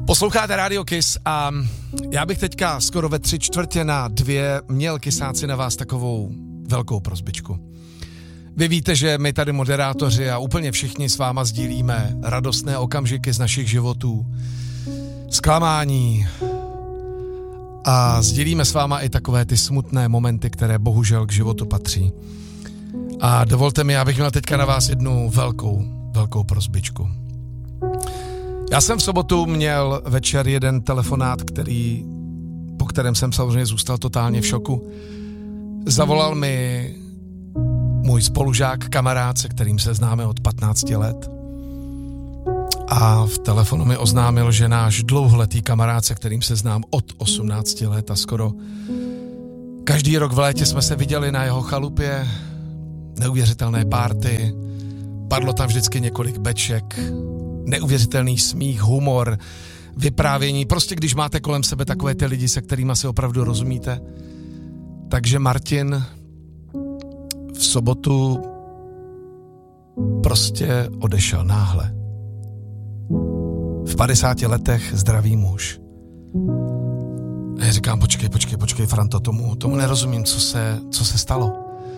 Posloucháte Radio Kiss a já bych teďka skoro ve 3/4 měl kysáci na vás takovou velkou prosbičku. Vy víte, že my tady moderátoři a úplně všichni s váma sdílíme radostné okamžiky z našich životů, zklamání a sdílíme s váma i takové ty smutné momenty, které bohužel k životu patří. A dovolte mi, abych měl teďka na vás jednu velkou prosbičku. Já jsem v sobotu měl večer jeden telefonát, po kterém jsem samozřejmě zůstal totálně v šoku. Zavolal mi můj spolužák, kamarád, se kterým se známe od 15 let. A v telefonu mi oznámil, že náš dlouholetý kamarád, se kterým se znám od 18 let a skoro každý rok v létě jsme se viděli na jeho chalupě, neuvěřitelné párty, padlo tam vždycky několik beček, neuvěřitelný smích, humor, vyprávění, prostě když máte kolem sebe takové ty lidi, se kterými si opravdu rozumíte. Takže Martin v sobotu prostě odešel náhle. V 50 letech zdravý muž. A já říkám, počkej, Franto, tomu nerozumím, co se stalo.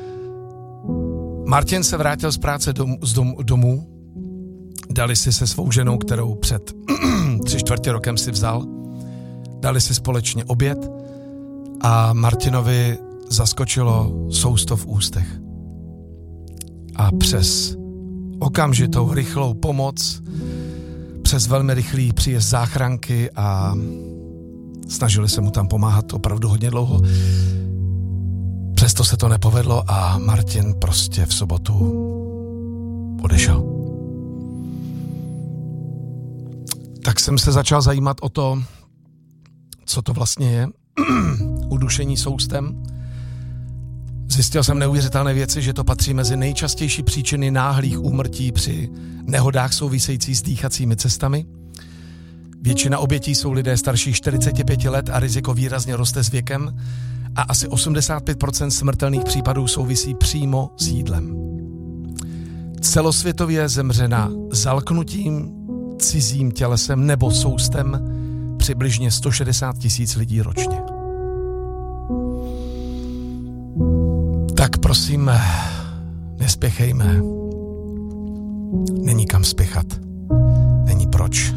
Martin se vrátil z práce domů, dali si se svou ženou, kterou před 3/4 rokem si vzal, dali si společně oběd a Martinovi zaskočilo sousto v ústech. A přes okamžitou rychlou pomoc, přes velmi rychlý příjezd záchranky a snažili se mu tam pomáhat opravdu hodně dlouho, přesto se to nepovedlo a Martin prostě v sobotu odešel. Tak jsem se začal zajímat o to, co to vlastně je, udušení soustem. Zjistil jsem neuvěřitelné věci, že to patří mezi nejčastější příčiny náhlých úmrtí při nehodách souvisejících s dýchacími cestami. Většina obětí jsou lidé starší 45 let a riziko výrazně roste s věkem a asi 85% smrtelných případů souvisí přímo s jídlem. Celosvětově zemře na zalknutím cizím tělesem nebo soustem přibližně 160 000 lidí ročně. Tak prosím, nespěchejme. Není kam spěchat. Není proč.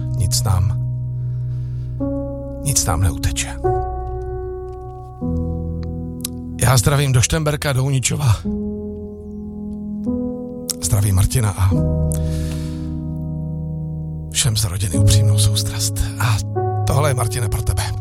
Nic nám neuteče. Já zdravím do Štemberka, do Uničova. Zdravím Martina a všem z rodiny upřímnou soustrast. A tohle je, Martine, pro tebe.